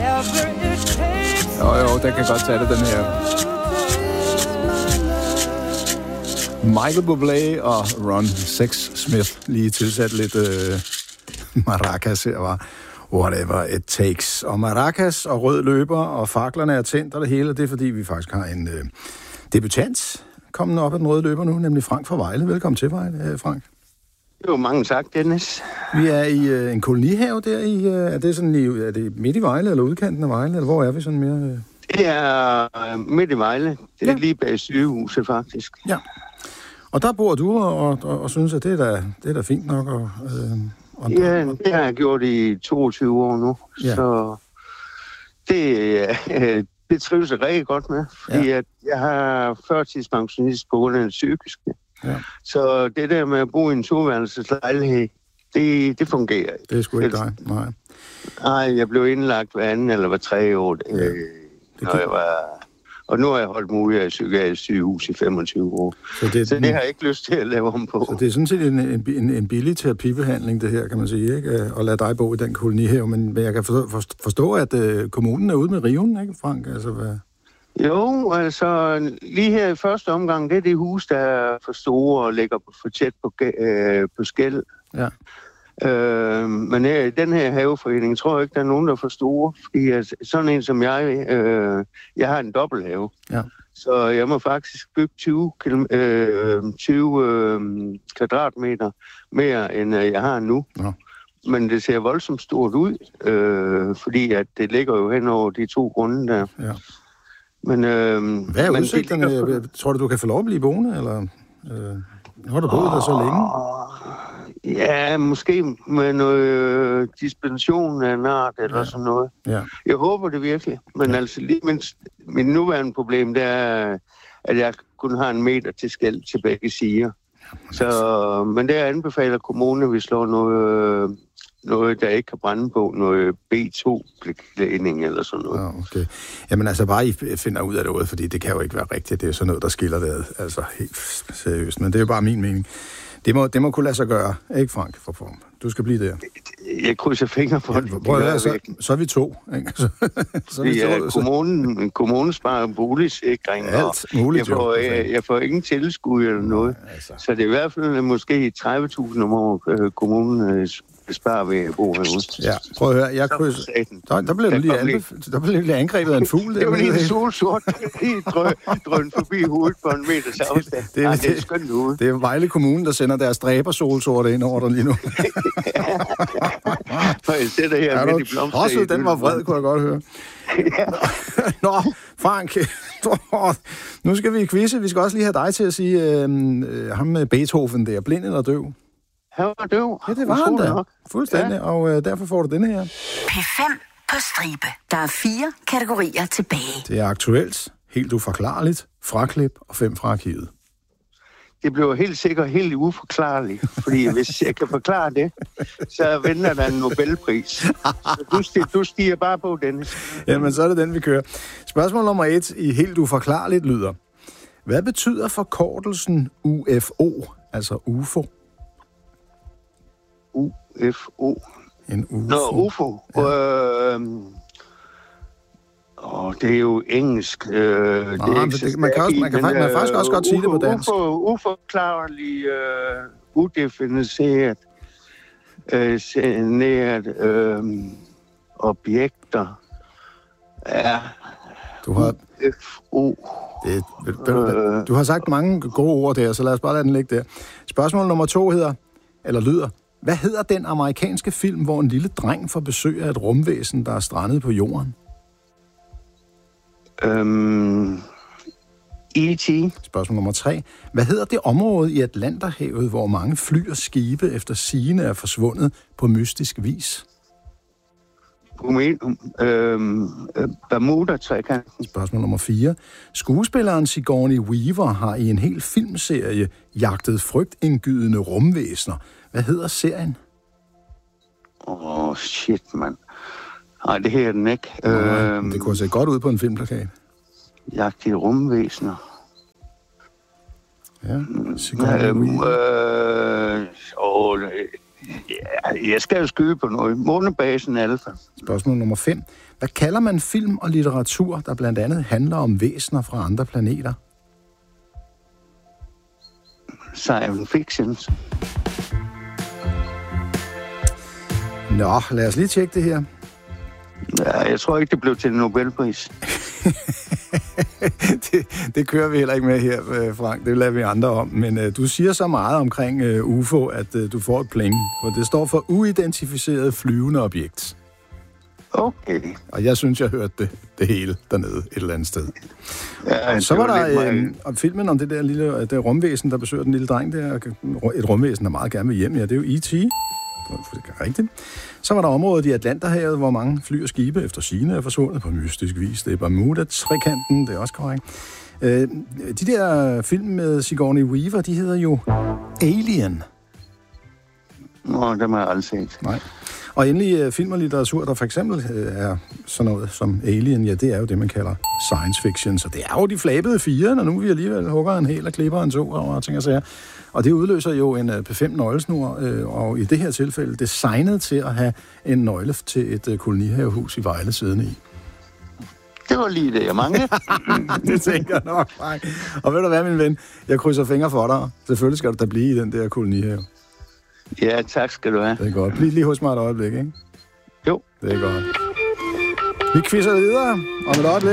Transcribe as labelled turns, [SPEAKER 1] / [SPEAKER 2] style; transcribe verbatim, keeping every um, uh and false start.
[SPEAKER 1] Jo, jo, den kan godt tage det, den her. Michael Bublé og Ron Sexsmith lige tilsat lidt øh, maracas her, var whatever it takes. Og maracas og rød løber og faklerne er tændt og det hele, det er fordi, vi faktisk har en øh, debutant kommende op af den røde løber nu, nemlig Frank fra Vejle. Velkommen til, Vejle, Frank.
[SPEAKER 2] Jo, mange tak, Dennis.
[SPEAKER 1] Vi er i øh, en kolonihave der i, øh, er det sådan i, er det midt i Vejle eller udkanten af Vejle, eller hvor er vi sådan mere? Øh...
[SPEAKER 2] Det er midt i Vejle. Det er ja. Lige bag sygehuset, faktisk.
[SPEAKER 1] Ja. Og der bor du og, og, og, og synes, at det er da, det er da fint nok. Og, øh, og
[SPEAKER 2] ja, det har jeg gjort i toogtyve år nu. Ja. Så det, øh, det trives jeg rigtig godt med. Fordi ja. at jeg har førtidspensionist på grund af det psykiske. Ja. Så det der med at bo i en toværelseslejlighed, det, det fungerer ikke.
[SPEAKER 1] Det er sgu ikke dig, nej.
[SPEAKER 2] Nej, jeg blev indlagt hver anden eller hver tredje år, ja. øh, når kan... jeg var... Og nu har jeg holdt mig ude af psykiatrisk sygehus i femogtyve år. Så det, så det har jeg ikke lyst til at lave om på.
[SPEAKER 1] Så det er sådan set en, en, en billig terapibehandling, det her, kan man sige, ikke? At lade dig bo i den kolonihave. Men jeg kan forstå, forstå at uh, kommunen er ude med riven, ikke, Frank? Altså, hvad...
[SPEAKER 2] Jo, altså lige her i første omgang, det er det hus, der er for store og ligger for tæt på, øh, på skel. Ja. Øh, men her, i den her haveforening tror jeg ikke, der er nogen, der er for store. Fordi altså, sådan en som jeg, øh, jeg har en dobbelthave. Ja. Så jeg må faktisk bygge tyve, øh, tyve øh, kvadratmeter mere, end øh, jeg har nu. Ja. Men det ser voldsomt stort ud, øh, fordi at det ligger jo hen over de to grunde der. Ja. Men, øh,
[SPEAKER 1] hvad er
[SPEAKER 2] men
[SPEAKER 1] udsigterne? Ligger... Tror du, du kan få lov at blive boende, eller øh, har du boet oh, der så længe?
[SPEAKER 2] Ja, måske med noget øh, dispensation af en art eller ja. Sådan noget. Ja. Jeg håber det virkelig. Men ja. Altså lige mindst, min nuværende problem, det er, at jeg kun har en meter til skel til begge sider. Ja, men, så, altså... men det anbefaler kommunen, at vi slår noget, noget, der ikke kan brænde på, noget B to-klædning eller sådan noget.
[SPEAKER 1] Ja, okay. Jamen altså bare I finder ud af det, fordi det kan jo ikke være rigtigt. Det er sådan noget, der skiller det, altså helt seriøst. Men det er jo bare min mening. Det må, det må kunne lade sig gøre, ikke Frank, for form. Du skal blive der.
[SPEAKER 2] Jeg krydser fingre for det.
[SPEAKER 1] Prøv at så, så er vi to, ikke? Så,
[SPEAKER 2] så er vi ja, to, kommunen, kommunen sparer boligsikring.
[SPEAKER 1] Alt muligt,
[SPEAKER 2] jeg får, jeg, jeg får ingen tilskud eller noget. Nå, altså. Så det er i hvert fald måske tredive tusind om året, kommunen sparer ved at bo herude.
[SPEAKER 1] Ja, prøv at høre. Jeg krydser... Der, der blev lige, anbef... der blev lige angrebet af en fugl.
[SPEAKER 2] Det var lige en solsort, lige drøn forbi hovedet på en meters afstand. Det er, ja, det er skønt ude.
[SPEAKER 1] Det er Vejle Kommune, der sender deres dræber solsorte ind over dig lige nu.
[SPEAKER 2] For jeg sætter her ja, midt i blomster.
[SPEAKER 1] Den var vred, kunne jeg godt høre. Ja. Nå, Frank, nu skal vi i quizze. Vi skal også lige have dig til at sige, øh, ham med Beethoven der, blind eller døv?
[SPEAKER 2] Han var døv.
[SPEAKER 1] Ja, det var han da. Fuldstændig, ja. Og øh, derfor får du denne her.
[SPEAKER 3] P fem på stribe. Der er fire kategorier tilbage.
[SPEAKER 1] Det er aktuelt, helt uforklarligt, fraklip og fem fra arkivet.
[SPEAKER 2] Det bliver helt sikkert helt uforklarligt, fordi hvis jeg kan forklare det, så venter der en Nobelpris. Så du, stiger, du stiger bare på, Dennis.
[SPEAKER 1] Jamen, så er det den, vi kører. Spørgsmål nummer et i helt uforklarligt lyder. Hvad betyder forkortelsen U F O, altså U F O?
[SPEAKER 2] U F O.
[SPEAKER 1] En U F O.
[SPEAKER 2] Nå, U F O. Ja. Øh, åh, det er jo engelsk. Øh,
[SPEAKER 1] Nå, det er ikke det, man kan, også, man kan, men, faktisk, man kan faktisk også godt sige det på dansk.
[SPEAKER 2] Uforklarlig, uh, udefiniceret, uh, sceneret uh, objekter. Ja.
[SPEAKER 1] Du har...
[SPEAKER 2] U F O.
[SPEAKER 1] Det, du, du har sagt mange gode ord der, så lad os bare lade den ligge der. Spørgsmål nummer to hedder, eller lyder, hvad hedder den amerikanske film, hvor en lille dreng får besøg af et rumvæsen, der er strandet på jorden?
[SPEAKER 2] Um, E T
[SPEAKER 1] Spørgsmål nummer tre. Hvad hedder det område i Atlanterhavet, hvor mange fly og skibe efter sigende er forsvundet på mystisk vis?
[SPEAKER 2] Um, Bermuda-trekanten.
[SPEAKER 1] Spørgsmål nummer fire. Skuespilleren Sigourney Weaver har i en hel filmserie jagtet frygtindgydende rumvæsener. Hvad hedder serien?
[SPEAKER 2] Åh, oh, shit, mand. Nej, det her er den ikke.
[SPEAKER 1] Nå, øhm, det kunne se godt ud på en filmplakat.
[SPEAKER 2] Jagt i rumvæsener.
[SPEAKER 1] Ja, Sigourney øhm,
[SPEAKER 2] Weaver. Øh, åh, Ja, jeg skal jo skyde på noget. Månebasen alfa.
[SPEAKER 1] Spørgsmål nummer fem. Hvad kalder man film og litteratur, der blandt andet handler om væsener fra andre planeter?
[SPEAKER 2] Science fiction.
[SPEAKER 1] Nå, lad os lige tjekke det her.
[SPEAKER 2] Ja, jeg tror ikke, det blev til en Nobelpris.
[SPEAKER 1] det, det kører vi heller ikke med her, Frank. Det lader vi andre om. Men uh, du siger så meget omkring uh, U F O, at uh, du får et pling. Og det står for uidentificeret flyvende objekt.
[SPEAKER 2] Okay.
[SPEAKER 1] Og jeg synes, jeg hørte det, det hele dernede et eller andet sted.
[SPEAKER 2] Ja,
[SPEAKER 1] så var, var der
[SPEAKER 2] øh,
[SPEAKER 1] om filmen om det der lille det rumvæsen, der besøger den lille dreng der. Et rumvæsen, der meget gerne vil hjem. Ja, det er jo E T Det er rigtigt. Så var der området i Atlanterhavet, hvor mange fly og skibe efter sigende er forsvundet på mystisk vis. Det er Bermuda-trekanten, det er også korrekt. Øh, de der film med Sigourney Weaver, de hedder jo Alien.
[SPEAKER 2] Nå, dem har jeg aldrig set.
[SPEAKER 1] Nej. Og endelig film og litteratur, der for eksempel er sådan noget som Alien, ja, det er jo det, man kalder science fiction. Så det er jo de flabede fire, når nu vi alligevel hugger en hel og klipper en to og ting og sager. Og det udløser jo en P fem nøglesnur, og i det her tilfælde designet til at have en nøgle til et kolonihavehus i Vejle siddende i.
[SPEAKER 2] Det var lige det, jeg manglede.
[SPEAKER 1] Det tænker jeg nok, Frank. Og ved du hvad, min ven? Jeg krydser fingre for dig. Selvfølgelig skal du da blive i den der kolonihave.
[SPEAKER 2] Ja, tak skal du have.
[SPEAKER 1] Det er godt. Bliv lige hos mig et øjeblik, ikke?
[SPEAKER 2] Jo.
[SPEAKER 1] Det er godt. Vi quizzer videre om et øjeblik.